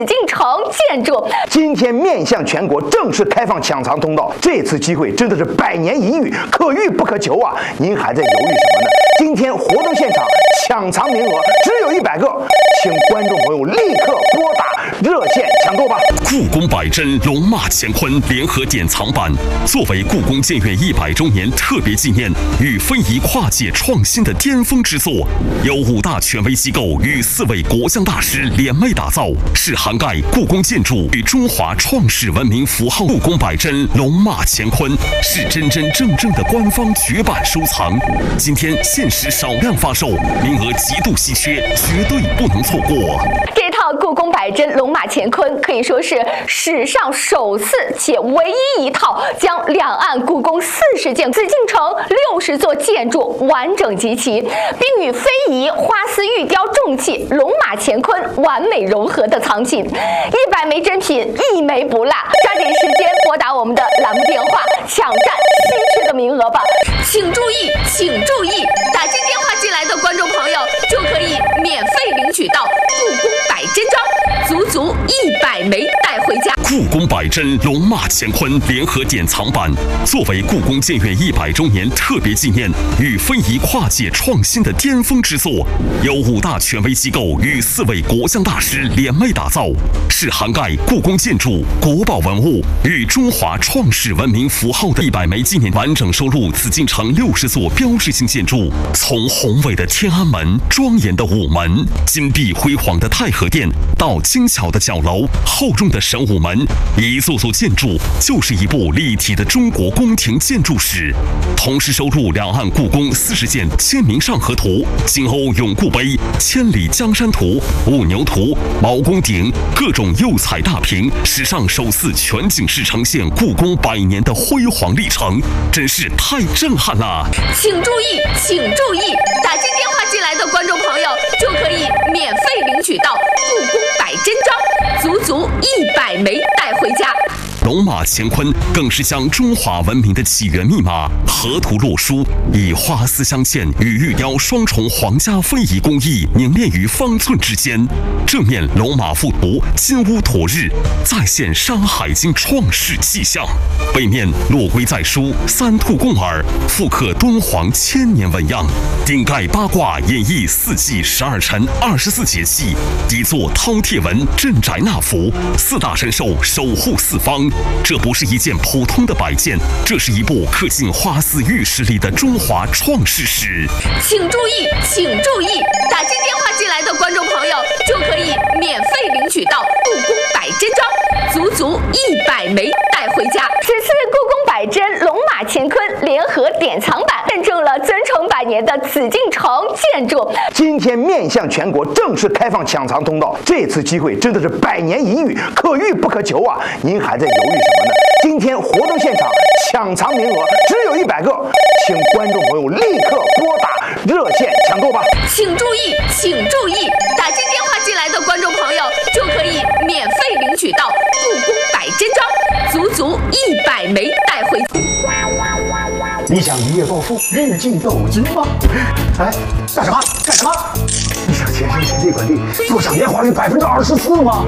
进城建筑。 今天面向全国正式开放抢藏通道，这次机会真的是百年一遇，可遇不可求啊！您还在犹豫什么呢？今天活动现场抢藏名额只有100个，请观众朋友立刻拨打热线抢购吧！ 故宫百珍龙马乾坤联合典藏版，作为故宫建院100周年特别纪念与非遗跨界创新的巅峰之作，由5大权威机构与4位国匠大师联袂打造，是涵盖故宫建筑与中华创世文明符号。故宫百珍龙马乾坤是真真正正的官方绝版收藏，今天限时少量发售，名额极度稀缺，绝对不能错过。 这套故宫百珍龙马乾坤可以说是史上首次且唯一一套将两岸故宫40件、紫禁城60座建筑完整集齐，并与非遗、花丝、玉雕、重器、龙马乾坤完美融合的藏品，100枚珍品一枚不落。抓紧时间拨打我们的栏目电话，抢占稀缺的名额吧！请注意，请注意，打进电话进来的观众朋友就可以免费领取到故宫百珍装，足足100枚带回家。 故宫百珍龙马乾坤联合典藏版，作为故宫建院100周年特别纪念与非遗跨界创新的巅峰之作，由5大权威机构与4位国匠大师联袂打造，是涵盖故宫建筑、国宝文物与中华创世文明符号的100枚纪念，完整收录紫禁城60座标志性建筑，从宏伟的天安门、庄严的午门、金碧辉煌的太和殿，到精巧的角楼、厚重的神武门，一座座建筑就是一部立体的中国宫廷建筑史。同时收录两岸故宫40件签名上河图、金瓯永固碑、千里江山图、兀牛图、毛公鼎各种釉彩大屏，史上首次全景式呈现故宫100年的辉煌历程，真是太震撼了！ 请注意，请注意，打进电话进来的观众朋友就可以免费领取到故宫百珍装，足足100枚带回家。 龙马乾坤更是将中华文明的起源密码河图洛书，以花丝镶嵌与玉雕双重皇家非遗工艺凝练于方寸之间。正面龙马附图金乌妥日，再现《山海经》创世气象；背面落龟在书，三兔共耳，复刻敦煌1000年纹样。顶盖八卦演绎4季12辰24节气，底座饕餮纹镇宅纳福，4大神兽守护四方。这不是一件普通的摆件，这是一部刻进花丝玉石里的中华创世史。 请注意，请注意，打进电话进来的观众朋友就可以免费领取到故宫百珍装，足足100枚带回家。此次故宫百珍龙马乾坤联合典藏版认证了尊崇100年的紫禁城建筑。 今天面向全国正式开放抢藏通道，这次机会真的是百年一遇，可遇不可求啊！您还在犹豫什么呢？今天活动现场抢藏名额只有100个，请观众朋友立刻拨打热线抢购吧！ 请注意，请注意，打进电话进来的观众朋友就可以免费领取到故宫百珍装，足足100枚带回。 你想一夜暴富、日进斗金吗？哎，干什么？干什么？你想节省土地本地，坐享年化率24%吗？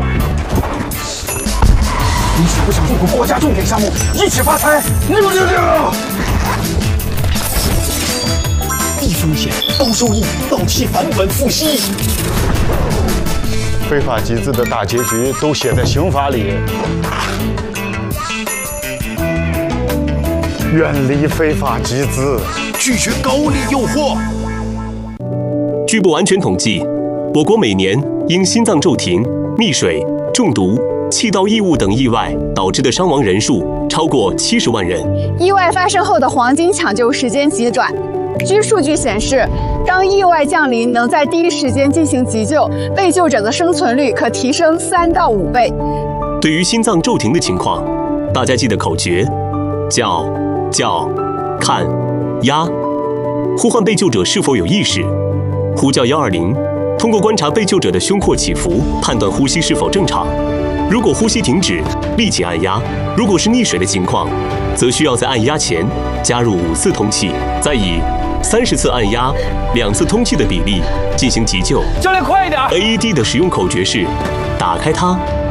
你想不想入股国家重点项目，一起发财？低风险、高收益，到期返本付息。 非法集资的大结局都写在刑法里。远离非法集资， 拒绝高利诱惑。 据不完全统计，我国每年因心脏骤停、溺水、中毒、气道异物等意外导致的伤亡人数超过70万人。 意外发生后的黄金抢救时间极短。据数据显示，当意外降临，能在第一时间进行急救，被救者的生存率可提升3到5倍。 对于心脏骤停的情况，大家记得口诀：叫、看、压。呼唤被救者是否有意识，呼叫120，通过观察被救者的胸廓起伏，判断呼吸是否正常。如果呼吸停止，立即按压；如果是溺水的情况，则需要在按压前加入5次通气，再以30次按压、2次通气的比例进行急救。 教练，快一点！ AED 的使用口诀是：打开它，